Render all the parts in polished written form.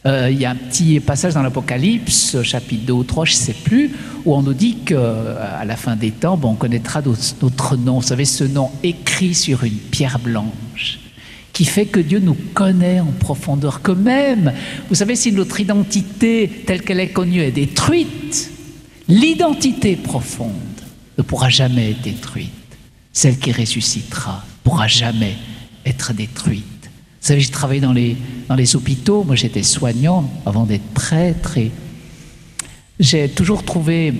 Il y a un petit passage dans l'Apocalypse, chapitre 2 ou 3, je ne sais plus, où on nous dit qu'à la fin des temps, on connaîtra notre nom. Vous savez, ce nom écrit sur une pierre blanche, qui fait que Dieu nous connaît en profondeur. Que même, vous savez, si notre identité telle qu'elle est connue est détruite, l'identité profonde ne pourra jamais être détruite. Celle qui ressuscitera ne pourra jamais être détruite. Vous savez, j'ai travaillé dans les hôpitaux. Moi, j'étais soignant avant d'être prêtre. Et j'ai toujours trouvé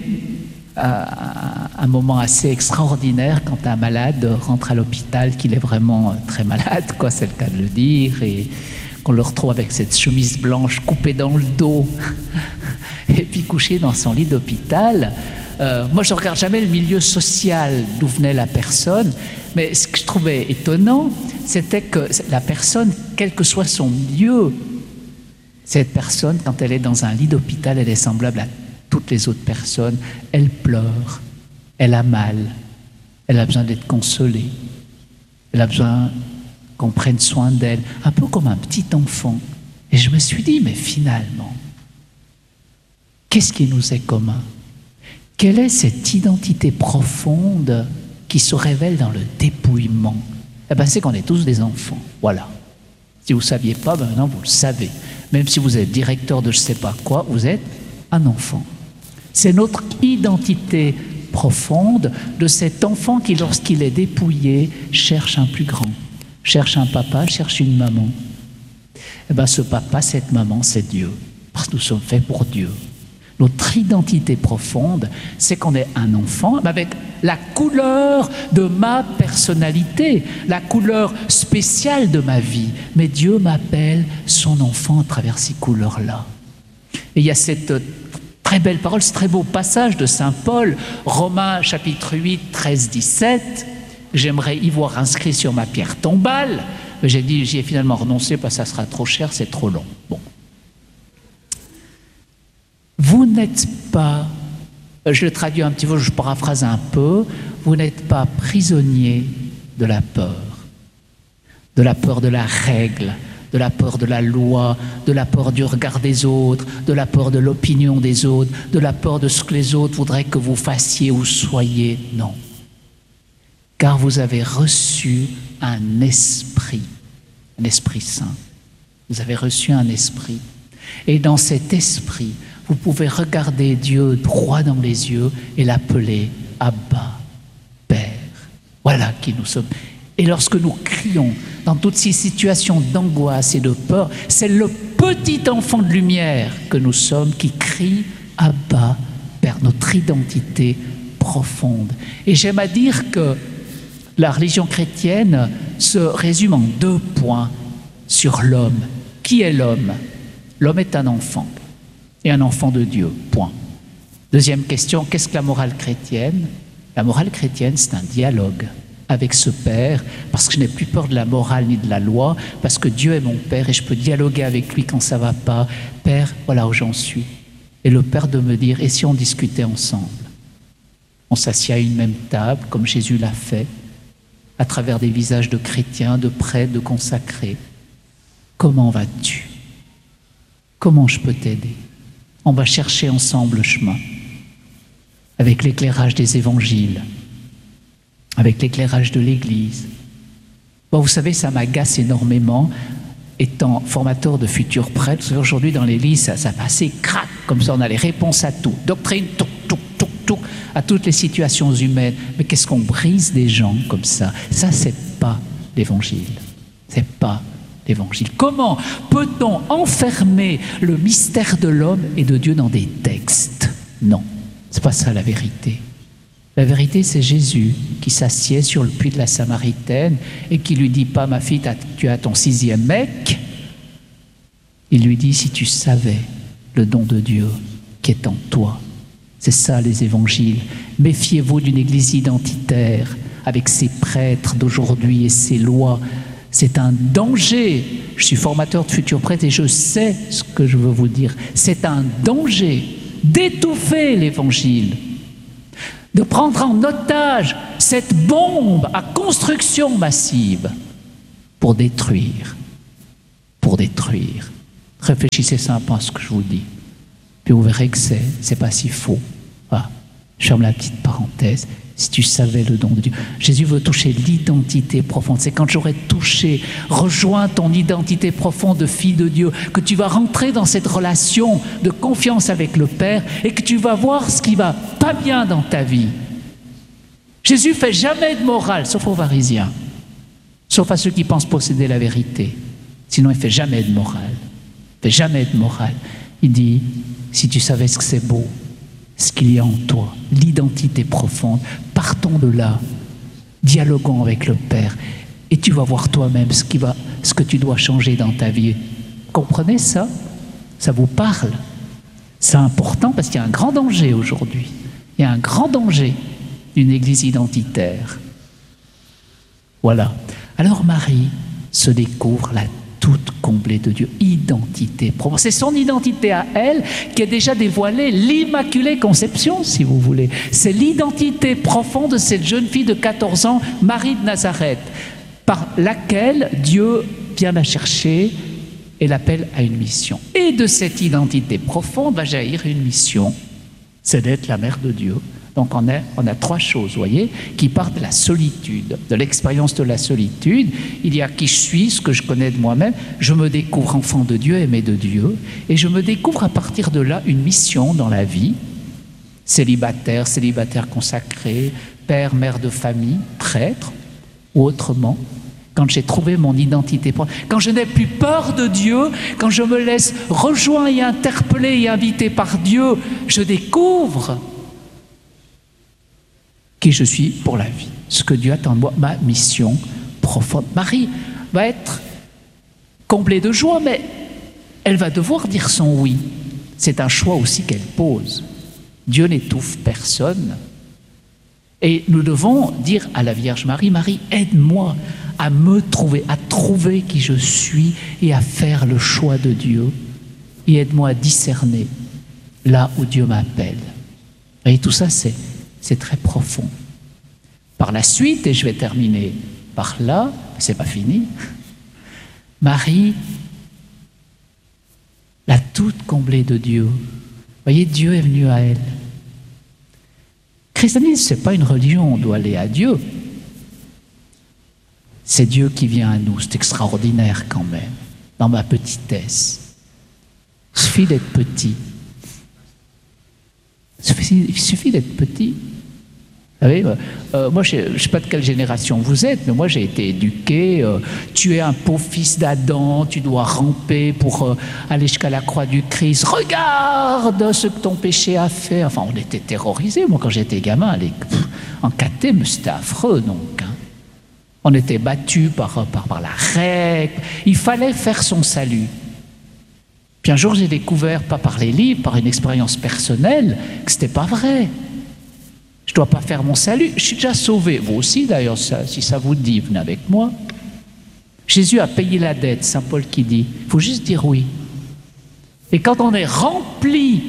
un moment assez extraordinaire quand un malade rentre à l'hôpital, qu'il est vraiment très malade, c'est le cas de le dire, et qu'on le retrouve avec cette chemise blanche coupée dans le dos et puis couché dans son lit d'hôpital. Moi, je ne regarde jamais le milieu social d'où venait la personne, mais ce que je trouvais étonnant, c'était que la personne, quel que soit son milieu, cette personne, quand elle est dans un lit d'hôpital, elle est semblable à toutes les autres personnes. Elle pleure, elle a mal, elle a besoin d'être consolée, elle a besoin qu'on prenne soin d'elle, un peu comme un petit enfant. Et je me suis dit, mais finalement, qu'est-ce qui nous est commun ? Quelle est cette identité profonde qui se révèle dans le dépouillement ? Eh bien, c'est qu'on est tous des enfants, voilà. Si vous ne saviez pas, maintenant vous le savez. Même si vous êtes directeur de je ne sais pas quoi, vous êtes un enfant. C'est notre identité profonde de cet enfant qui, lorsqu'il est dépouillé, cherche un plus grand, cherche un papa, cherche une maman. Eh bien, ce papa, cette maman, c'est Dieu, parce que nous sommes faits pour Dieu. Notre identité profonde, c'est qu'on est un enfant avec la couleur de ma personnalité, la couleur spéciale de ma vie. Mais Dieu m'appelle son enfant à travers ces couleurs-là. Et il y a cette très belle parole, ce très beau passage de Saint Paul, Romains chapitre 8, 13, 17. J'aimerais y voir inscrit sur ma pierre tombale. Mais j'y ai finalement renoncé parce que ça sera trop cher, c'est trop long. Bon. Vous n'êtes pas, je le traduis un petit peu, je paraphrase un peu, vous n'êtes pas prisonnier de la peur de la règle, de la peur de la loi, de la peur du regard des autres, de la peur de l'opinion des autres, de la peur de ce que les autres voudraient que vous fassiez ou soyez. Non. Car vous avez reçu un esprit saint. Vous avez reçu un esprit. Et dans cet esprit, vous pouvez regarder Dieu droit dans les yeux et l'appeler Abba, Père. Voilà qui nous sommes. Et lorsque nous crions dans toutes ces situations d'angoisse et de peur, c'est le petit enfant de lumière que nous sommes qui crie Abba, Père, notre identité profonde. Et j'aime à dire que la religion chrétienne se résume en 2 points sur l'homme. Qui est l'homme ? L'homme est un enfant. Et un enfant de Dieu, point. Deuxième question, qu'est-ce que la morale chrétienne ? La morale chrétienne, c'est un dialogue avec ce Père, parce que je n'ai plus peur de la morale ni de la loi, parce que Dieu est mon Père et je peux dialoguer avec lui quand ça ne va pas. Père, voilà où j'en suis. Et le Père de me dire, et si on discutait ensemble ? On s'assied à une même table, comme Jésus l'a fait, à travers des visages de chrétiens, de prêtres, de consacrés. Comment vas-tu ? Comment je peux t'aider ? On va chercher ensemble le chemin, avec l'éclairage des évangiles, avec l'éclairage de l'Église. Bon, vous savez, ça m'agace énormément, étant formateur de futurs prêtres. Vous savez, aujourd'hui, dans l'Église, ça passait crac, comme ça, on a les réponses à tout. Doctrine, tout, à toutes les situations humaines. Mais qu'est-ce qu'on brise des gens comme ça ? Ça, c'est pas l'Évangile. C'est pas l'Évangile. Comment peut-on enfermer le mystère de l'homme et de Dieu dans des textes ? Non, c'est pas ça la vérité. La vérité, c'est Jésus qui s'assied sur le puits de la Samaritaine et qui lui dit pas, ma fille, tu as ton 6e mec. Il lui dit, si tu savais le don de Dieu qui est en toi. C'est ça les évangiles. Méfiez-vous d'une église identitaire avec ses prêtres d'aujourd'hui et ses lois. C'est un danger. Je suis formateur de futurs prêtres et je sais ce que je veux vous dire. C'est un danger d'étouffer l'évangile, de prendre en otage cette bombe à construction massive pour détruire Réfléchissez simplement à ce que je vous dis. Puis vous verrez que c'est pas si faux. Voilà. Je ferme la petite parenthèse. Si tu savais le don de Dieu. Jésus veut toucher l'identité profonde. C'est quand j'aurai touché, rejoint ton identité profonde de fille de Dieu, que tu vas rentrer dans cette relation de confiance avec le Père et que tu vas voir ce qui va pas bien dans ta vie. Jésus fait jamais de morale, sauf aux pharisiens, sauf à ceux qui pensent posséder la vérité. Sinon, il fait jamais de morale. Il fait jamais de morale. Il dit, si tu savais ce que c'est beau, ce qu'il y a en toi, l'identité profonde, partons de là, dialoguons avec le Père, et tu vas voir toi-même ce que tu dois changer dans ta vie. Comprenez ça? Ça vous parle? C'est important parce qu'il y a un grand danger aujourd'hui. Il y a un grand danger d'une église identitaire. Voilà. Alors Marie se découvre la toute comblée de Dieu, identité profonde. C'est son identité à elle qui a déjà dévoilé l'Immaculée Conception, si vous voulez. C'est l'identité profonde de cette jeune fille de 14 ans, Marie de Nazareth, par laquelle Dieu vient la chercher et l'appelle à une mission. Et de cette identité profonde va jaillir une mission, c'est d'être la mère de Dieu. Donc on a trois choses, vous voyez, qui partent de la solitude, de l'expérience de la solitude. Il y a qui je suis, ce que je connais de moi-même. Je me découvre enfant de Dieu, aimé de Dieu. Et je me découvre à partir de là une mission dans la vie. Célibataire, célibataire consacré, père, mère de famille, prêtre, ou autrement. Quand j'ai trouvé mon identité, quand je n'ai plus peur de Dieu, quand je me laisse rejoindre et interpeller et inviter par Dieu, je découvre qui je suis pour la vie, ce que Dieu attend de moi, ma mission profonde. Marie va être comblée de joie, mais elle va devoir dire son oui. C'est un choix aussi qu'elle pose. Dieu n'étouffe personne. Et nous devons dire à la Vierge Marie, Marie, aide-moi à me trouver, à trouver qui je suis et à faire le choix de Dieu. Et aide-moi à discerner là où Dieu m'appelle. Et tout ça, c'est très profond. Par la suite, et je vais terminer par là, c'est pas fini, Marie, la toute comblée de Dieu. Vous voyez, Dieu est venu à elle. Le christianisme, ce n'est pas une religion, on doit aller à Dieu. C'est Dieu qui vient à nous, c'est extraordinaire quand même, dans ma petitesse. Il suffit d'être petit. Il suffit d'être petit. Vous savez, moi, je ne sais pas de quelle génération vous êtes, mais moi, j'ai été éduqué. Tu es un pauvre fils d'Adam, tu dois ramper pour aller jusqu'à la croix du Christ. Regarde ce que ton péché a fait. Enfin, on était terrorisés. Moi, quand j'étais gamin, en caté, mais c'était affreux, donc. Hein. On était battus par la règle. Il fallait faire son salut. Puis un jour, j'ai découvert, pas par les livres, par une expérience personnelle, que ce n'était pas vrai. Je ne dois pas faire mon salut, je suis déjà sauvé. Vous aussi, d'ailleurs, si ça vous dit, venez avec moi. Jésus a payé la dette, Saint Paul qui dit. Il faut juste dire oui. Et quand on est rempli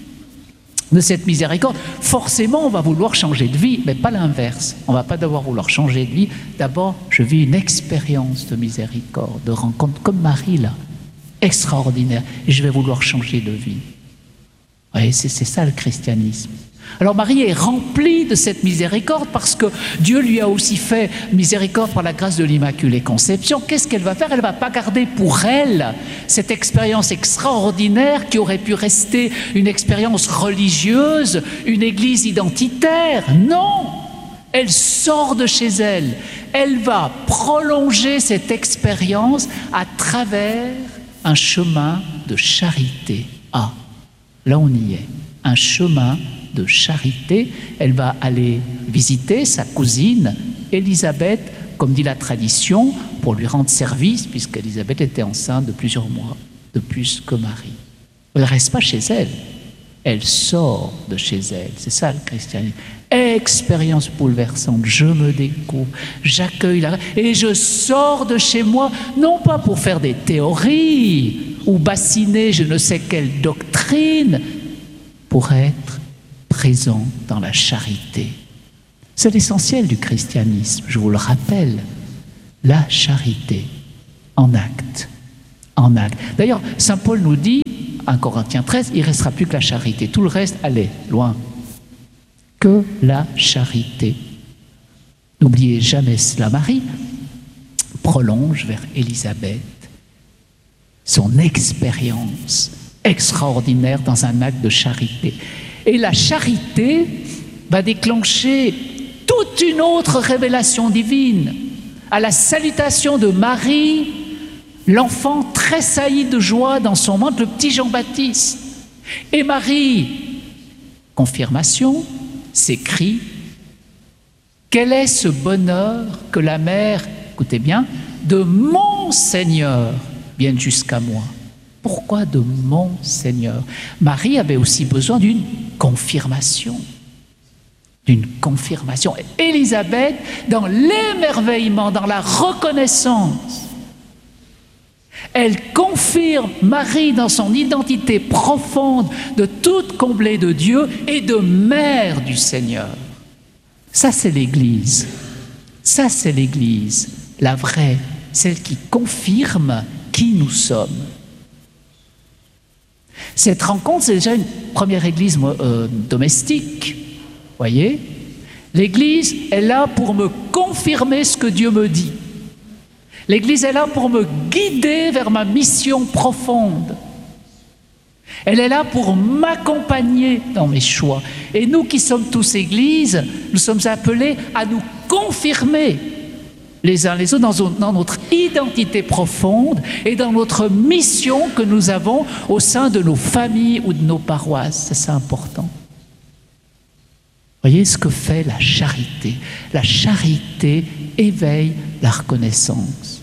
de cette miséricorde, forcément, on va vouloir changer de vie, mais pas l'inverse. On ne va pas devoir vouloir changer de vie. D'abord, je vis une expérience de miséricorde, de rencontre, comme Marie, là. Extraordinaire, et je vais vouloir changer de vie. Oui, c'est ça le christianisme. Alors Marie est remplie de cette miséricorde parce que Dieu lui a aussi fait miséricorde par la grâce de l'Immaculée Conception. Qu'est-ce qu'elle va faire? Elle ne va pas garder pour elle cette expérience extraordinaire qui aurait pu rester une expérience religieuse, une église identitaire. Non! Elle sort de chez elle. Elle va prolonger cette expérience à travers un chemin de charité. Ah, là on y est. Un chemin de charité. Elle va aller visiter sa cousine Élisabeth, comme dit la tradition, pour lui rendre service, puisqu'Élisabeth était enceinte de plusieurs mois, de plus que Marie. Elle ne reste pas chez elle. Elle sort de chez elle. C'est ça le christianisme. Expérience bouleversante. Je me découvre, j'accueille la... Et je sors de chez moi, non pas pour faire des théories ou bassiner je ne sais quelle doctrine, pour être présent dans la charité. C'est l'essentiel du christianisme, je vous le rappelle. La charité en acte. en acte. D'ailleurs, saint Paul nous dit, 1 Corinthiens 13, il ne restera plus que la charité. Tout le reste, allez, loin. Que la charité. N'oubliez jamais cela. Marie prolonge vers Élisabeth son expérience extraordinaire dans un acte de charité. Et la charité va déclencher toute une autre révélation divine. À la salutation de Marie, l'enfant tressaillit de joie dans son ventre, le petit Jean-Baptiste. Et Marie, confirmation, s'écrie: quel est ce bonheur que la mère, écoutez bien, de mon Seigneur vienne jusqu'à moi. Pourquoi de mon Seigneur? Marie avait aussi besoin d'une confirmation. D'une confirmation. Élisabeth, dans l'émerveillement, dans la reconnaissance, elle confirme Marie dans son identité profonde de toute comblée de Dieu et de mère du Seigneur. Ça, c'est l'Église. Ça, c'est l'Église, la vraie, celle qui confirme qui nous sommes. Cette rencontre, c'est déjà une première église domestique. Voyez, l'église est là pour me confirmer ce que Dieu me dit. L'église est là pour me guider vers ma mission profonde. Elle est là pour m'accompagner dans mes choix. Et nous qui sommes tous églises, nous sommes appelés à nous confirmer les uns les autres dans notre identité profonde et dans notre mission que nous avons au sein de nos familles ou de nos paroisses. C'est important. Voyez ce que fait la charité. La charité éveille la reconnaissance.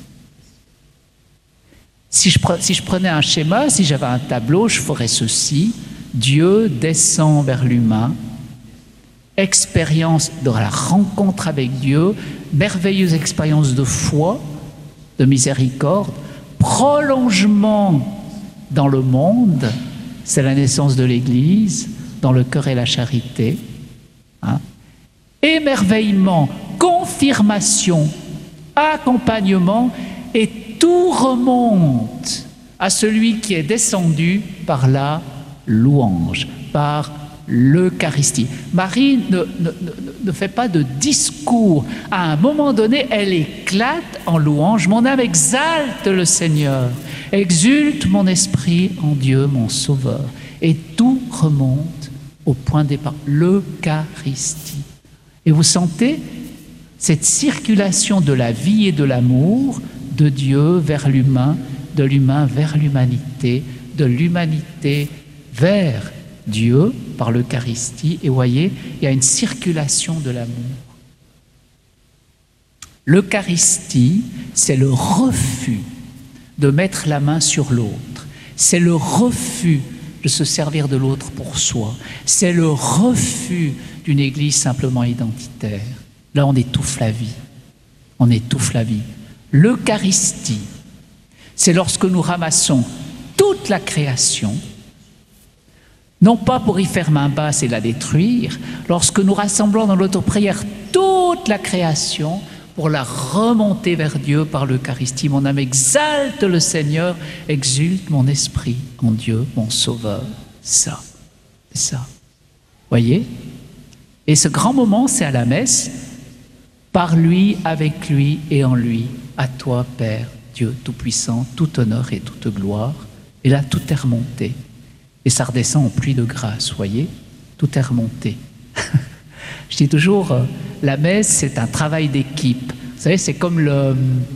Si je prenais un schéma, si j'avais un tableau, je ferais ceci. Dieu descend vers l'humain, expérience de la rencontre avec Dieu, merveilleuse expérience de foi, de miséricorde, prolongement dans le monde, c'est la naissance de l'Église, dans le cœur et la charité. Émerveillement, confirmation, accompagnement, et tout remonte à celui qui est descendu par la louange, par l'Eucharistie. Marie ne fait pas de discours. À un moment donné, elle éclate en louange. Mon âme exalte le Seigneur, exulte mon esprit en Dieu, mon Sauveur. Et tout remonte au point de départ, l'Eucharistie. Et vous sentez cette circulation de la vie et de l'amour de Dieu vers l'humain, de l'humain vers l'humanité, de l'humanité vers Dieu par l'Eucharistie. Et voyez, il y a une circulation de l'amour. L'Eucharistie, c'est le refus de mettre la main sur l'autre. C'est le refus de se servir de l'autre pour soi. C'est le refus d'une Église simplement identitaire. Là, on étouffe la vie. On étouffe la vie. L'Eucharistie, c'est lorsque nous ramassons toute la création, non pas pour y faire main basse et la détruire, lorsque nous rassemblons dans notre prière toute la création pour la remonter vers Dieu par l'Eucharistie. Mon âme exalte le Seigneur, exulte mon esprit en Dieu, mon Sauveur. Ça, c'est ça. Voyez? Et ce grand moment, c'est à la messe. Par lui, avec lui et en lui, à toi, Père, Dieu Tout-Puissant, tout honneur et toute gloire. Et là, tout est remonté. Et ça redescend en pluie de grâce, voyez? Tout est remonté. Je dis toujours, la messe, c'est un travail d'équipe. Vous savez, c'est comme le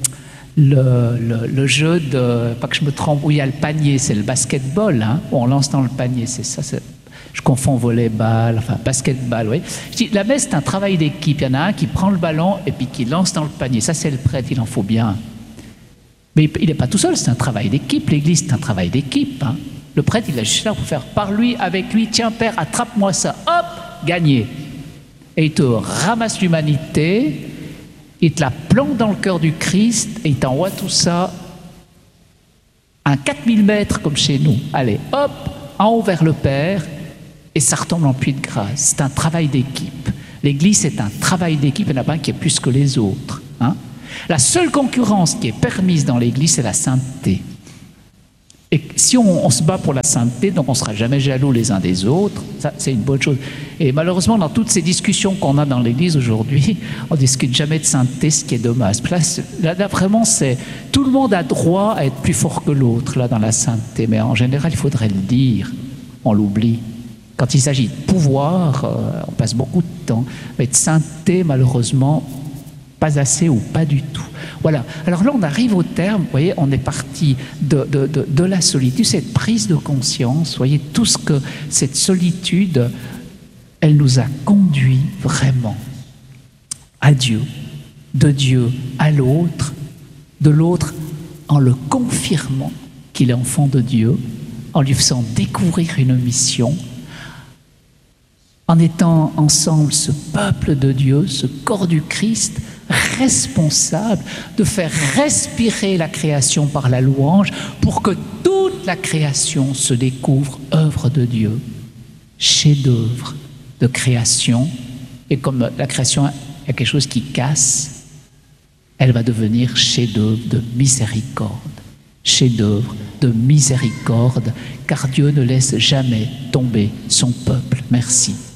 jeu de, pas que je me trompe, où il y a le panier, c'est le basketball, où on lance dans le panier, c'est ça. Je confonds volley-ball, enfin basketball, oui. Je dis, la messe, c'est un travail d'équipe. Il y en a un qui prend le ballon et puis qui lance dans le panier. Ça, c'est le prêtre, il en faut bien. Mais il n'est pas tout seul, c'est un travail d'équipe. L'Église, c'est un travail d'équipe. Le prêtre, il est juste là pour faire par lui, avec lui. Tiens, Père, attrape-moi ça. Hop, gagné. Et il te ramasse l'humanité, il te la plante dans le cœur du Christ et il t'envoie tout ça à 4000 mètres comme chez nous. Allez, hop, en haut vers le Père, et ça retombe en pluie de grâce. C'est un travail d'équipe. L'Église, c'est un travail d'équipe, il n'y en a pas un qui est plus que les autres. La seule concurrence qui est permise dans l'Église, c'est la sainteté. Et si on se bat pour la sainteté, donc on ne sera jamais jaloux les uns des autres, ça c'est une bonne chose. Et malheureusement, dans toutes ces discussions qu'on a dans l'Église aujourd'hui, on ne discute jamais de sainteté, ce qui est dommage. Là, vraiment, c'est tout le monde a droit à être plus fort que l'autre là dans la sainteté, mais en général, il faudrait le dire, on l'oublie. Quand il s'agit de pouvoir, on passe beaucoup de temps, mais de sainteté, malheureusement, pas assez ou pas du tout. Voilà. Alors là, on arrive au terme, vous voyez, on est parti de la solitude, cette prise de conscience, vous voyez, tout ce que cette solitude, elle nous a conduit vraiment à Dieu, de Dieu à l'autre, de l'autre en le confirmant qu'il est enfant de Dieu, en lui faisant découvrir une mission, en étant ensemble ce peuple de Dieu, ce corps du Christ, responsable de faire respirer la création par la louange pour que toute la création se découvre œuvre de Dieu, chef-d'œuvre de création. Et comme la création est quelque chose qui casse, elle va devenir chef-d'œuvre de miséricorde, chef-d'œuvre de miséricorde, car Dieu ne laisse jamais tomber son peuple. Merci.